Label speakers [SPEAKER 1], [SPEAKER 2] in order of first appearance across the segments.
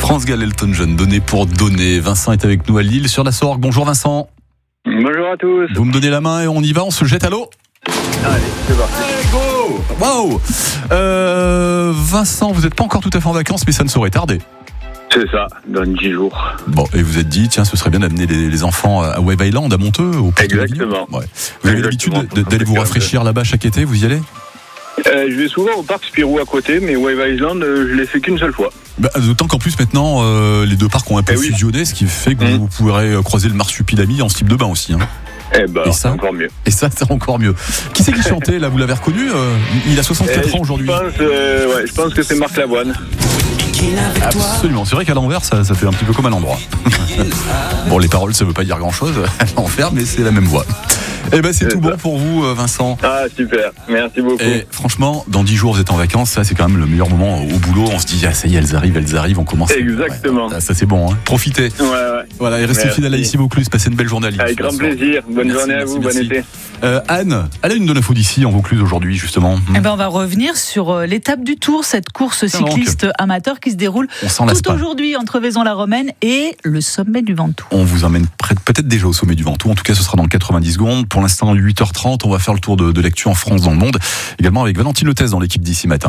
[SPEAKER 1] France Gall, Elton John, donné pour donner. Vincent est avec nous à Lille sur la Sorgue. Bonjour Vincent.
[SPEAKER 2] Bonjour à tous.
[SPEAKER 1] Vous me donnez la main et on y va, on se jette à l'eau.
[SPEAKER 2] Allez, c'est parti.
[SPEAKER 1] Allez, go. Wow. Vincent, vous n'êtes pas encore tout à fait en vacances, mais ça ne saurait tarder.
[SPEAKER 2] C'est ça, dans 10 jours.
[SPEAKER 1] Bon, et vous êtes dit, tiens, ce serait bien d'amener les enfants à Wave Island, à Monteux, au Porte de la Ville.
[SPEAKER 2] Exactement.
[SPEAKER 1] Ouais. Vous avez l'habitude d'aller vous rafraîchir là-bas chaque été, vous y allez ?
[SPEAKER 2] Je vais souvent au parc Spirou à côté, mais Wave Island, je l'ai fait qu'une seule fois.
[SPEAKER 1] D'autant qu'en plus maintenant, les deux parcs ont un peu fusionné, ce qui fait que vous pourrez croiser le marsupilami en style de bain aussi. Hein.
[SPEAKER 2] Et ça, encore mieux.
[SPEAKER 1] Et ça, c'est encore mieux. Qui c'est qui chantait là ? Vous l'avez reconnu ? Il a 64 ans aujourd'hui.
[SPEAKER 2] Je pense que c'est Marc Lavoine.
[SPEAKER 1] Absolument, c'est vrai qu'à l'envers ça fait un petit peu comme à l'endroit. Bon, les paroles ça veut pas dire grand chose à l'envers, mais c'est la même voix. Eh ben c'est tout bon pour vous Vincent.
[SPEAKER 2] Ah super, merci beaucoup.
[SPEAKER 1] Et franchement, dans 10 jours vous êtes en vacances, ça c'est quand même le meilleur moment au boulot. On se dit ah ça y est, elles arrivent, on commence.
[SPEAKER 2] Exactement.
[SPEAKER 1] Ça c'est bon, hein. Profitez.
[SPEAKER 2] Ouais.
[SPEAKER 1] Voilà, et restez fidèles à ici Vaucluse, passez une belle journée à Lille.
[SPEAKER 2] Avec grand plaisir, bonne journée à vous, bon été.
[SPEAKER 1] Anne, elle a une de l'info d'ici en Vaucluse aujourd'hui justement.
[SPEAKER 3] Eh ben on va revenir sur l'étape du Tour, cette course cycliste amateur qui se déroule tout aujourd'hui entre Vaison-la-Romaine et le sommet du Ventoux.
[SPEAKER 1] On vous emmène peut-être déjà au sommet du Ventoux, en tout cas ce sera dans 90 secondes. Pour l'instant 8h30, on va faire le tour de l'actu en France, dans le monde, également avec Valentine Lethès dans l'équipe d'ici matin.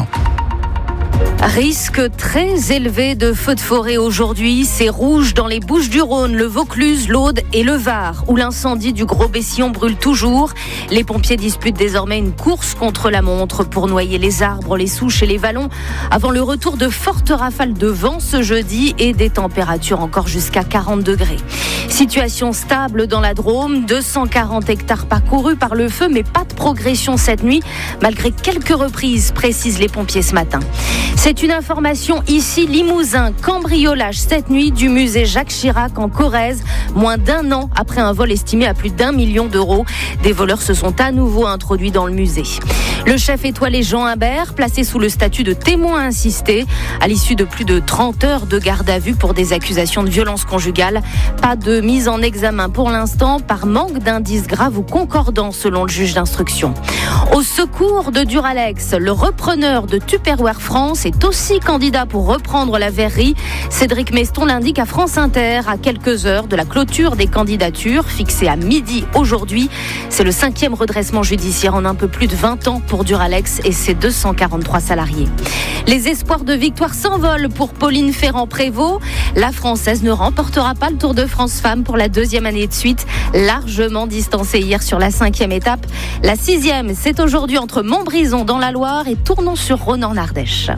[SPEAKER 4] Risque très élevé de feux de forêt aujourd'hui. C'est rouge dans les Bouches-du-Rhône, le Vaucluse, l'Aude et le Var, où l'incendie du Gros-Bessillon brûle toujours. Les pompiers disputent désormais une course contre la montre pour noyer les arbres, les souches et les vallons avant le retour de fortes rafales de vent ce jeudi et des températures encore jusqu'à 40 degrés. Situation stable dans la Drôme, 240 hectares parcourus par le feu, mais pas de progression cette nuit, malgré quelques reprises, précisent les pompiers ce matin. C'est une information ici, Limousin, cambriolage cette nuit du musée Jacques Chirac en Corrèze, moins d'1 an après un vol estimé à plus d'1 million d'euros. Des voleurs se sont à nouveau introduits dans le musée. Le chef étoilé Jean Imbert, placé sous le statut de témoin assisté, à l'issue de plus de 30 heures de garde à vue pour des accusations de violence conjugale. Pas de mise en examen pour l'instant, par manque d'indices graves ou concordants selon le juge d'instruction. Au secours de Duralex, le repreneur de Tupperware France est aussi candidat pour reprendre la verrerie. Cédric Meston l'indique à France Inter à quelques heures de la clôture des candidatures fixée à midi aujourd'hui. C'est le 5e redressement judiciaire en un peu plus de 20 ans pour Duralex et ses 243 salariés. Les espoirs de victoire s'envolent pour Pauline Ferrand-Prévot. La Française ne remportera pas le Tour de France Femmes pour la 2e année de suite, largement distancée hier sur la 5e étape. La 6e, c'est aujourd'hui entre Montbrison dans la Loire et Tournon-sur-Rhône en Ardèche.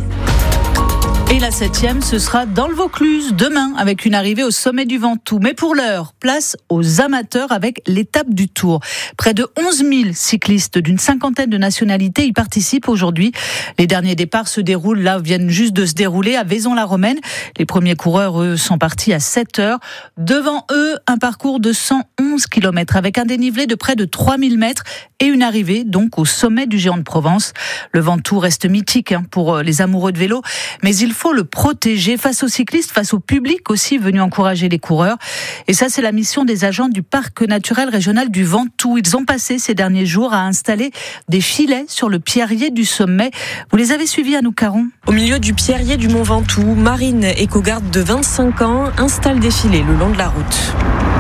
[SPEAKER 3] Et la 7e, ce sera dans le Vaucluse, demain, avec une arrivée au sommet du Ventoux. Mais pour l'heure, place aux amateurs avec l'étape du Tour. Près de 11 000 cyclistes d'une 50aine de nationalités y participent aujourd'hui. Les derniers départs viennent juste de se dérouler à Vaison-la-Romaine. Les premiers coureurs, eux, sont partis à 7 heures. Devant eux, un parcours de 111 km avec un dénivelé de près de 3000 mètres et une arrivée, donc, au sommet du Géant de Provence. Le Ventoux reste mythique pour les amoureux de vélo, mais il faut le protéger face aux cyclistes, face au public aussi venu encourager les coureurs. Et ça, c'est la mission des agents du parc naturel régional du Ventoux. Ils ont passé ces derniers jours à installer des filets sur le pierrier du sommet. Vous les avez suivis, Anouk Caron ?
[SPEAKER 5] Au milieu du pierrier du Mont Ventoux, Marine, éco-garde de 25 ans, installe des filets le long de la route.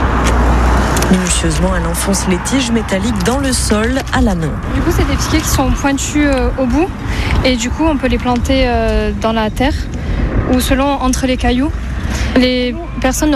[SPEAKER 5] Minutieusement, elle enfonce les tiges métalliques dans le sol à la main.
[SPEAKER 6] Du coup, c'est des piquets qui sont pointus au bout et du coup, on peut les planter dans la terre ou selon entre les cailloux. Les personnes